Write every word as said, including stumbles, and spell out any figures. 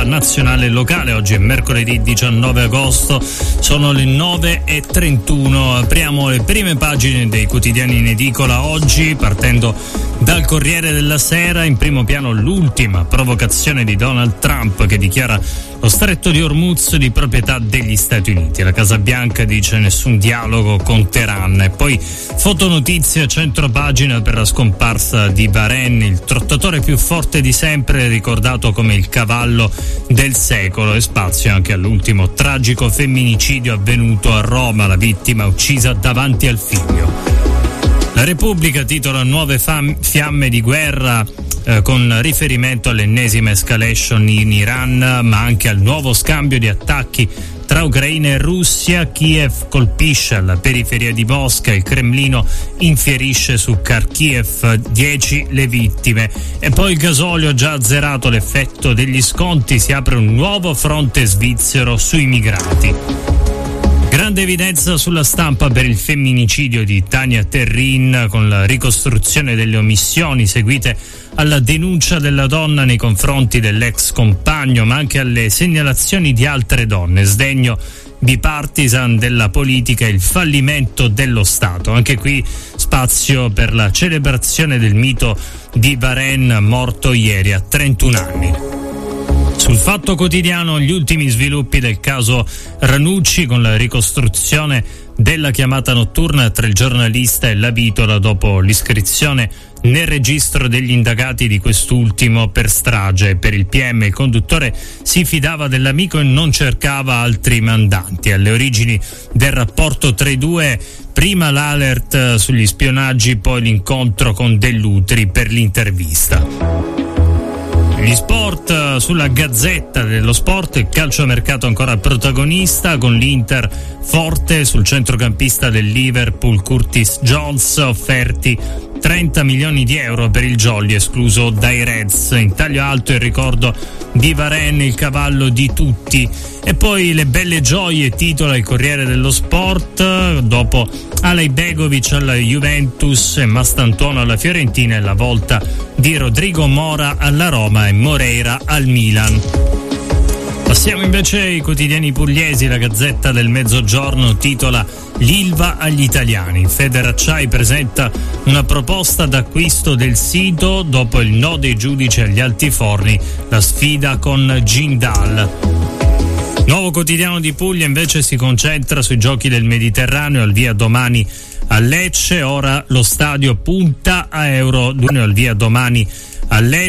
nazionale e locale. Oggi è mercoledì diciannove agosto, sono le nove e trentuno. Apriamo le prime pagine dei quotidiani in edicola oggi, partendo dal Corriere della Sera. In primo piano l'ultima provocazione di Donald Trump, che dichiara lo stretto di Hormuz di proprietà degli Stati Uniti. La Casa Bianca dice nessun dialogo con Teheran. E poi fotonotizia, centropagina per la scomparsa di Bahrain, il trottatore più forte di sempre, ricordato come il cavallo del secolo. E spazio anche all'ultimo tragico femminicidio avvenuto a Roma, la vittima uccisa davanti al figlio. La Repubblica titola nuove fam- fiamme di guerra eh, con riferimento all'ennesima escalation in Iran, ma anche al nuovo scambio di attacchi tra Ucraina e Russia. Kiev colpisce alla periferia di Mosca, il Cremlino infierisce su Kharkiv, dieci le vittime. E poi il gasolio ha già azzerato l'effetto degli sconti, si apre un nuovo fronte svizzero sui migranti. Grande evidenza sulla Stampa per il femminicidio di Tania Terrin, con la ricostruzione delle omissioni seguite alla denuncia della donna nei confronti dell'ex compagno, ma anche alle segnalazioni di altre donne. Sdegno bipartisan della politica e il fallimento dello Stato. Anche qui spazio per la celebrazione del mito di Bahrain, morto ieri a trentuno anni. Sul Fatto Quotidiano gli ultimi sviluppi del caso Ranucci, con la ricostruzione della chiamata notturna tra il giornalista e la Bitola dopo l'iscrizione nel registro degli indagati di quest'ultimo per strage. Per il P M il conduttore si fidava dell'amico e non cercava altri mandanti. Alle origini del rapporto tra i due, prima l'alert sugli spionaggi, poi l'incontro con Dell'Utri per l'intervista. Gli sport, sulla Gazzetta dello Sport, il calciomercato ancora protagonista, con l'Inter forte sul centrocampista del Liverpool Curtis Jones, offerti trenta milioni di euro per il jolly escluso dai Reds. In taglio alto il ricordo di Varenne, il cavallo di tutti. E poi le belle gioie, titola il Corriere dello Sport, dopo Alej Begovic alla Juventus e Mastantuono alla Fiorentina, e la volta di Rodrigo Mora alla Roma e Moreira al Milan. Passiamo invece ai quotidiani pugliesi. La Gazzetta del Mezzogiorno titola l'Ilva agli italiani. Federacciai presenta una proposta d'acquisto del sito dopo il no dei giudici agli altiforni, la sfida con Jindal. Nuovo Quotidiano di Puglia invece si concentra sui giochi del Mediterraneo, al via domani a Lecce. Ora lo stadio punta a Euro due, al via domani a Lecce.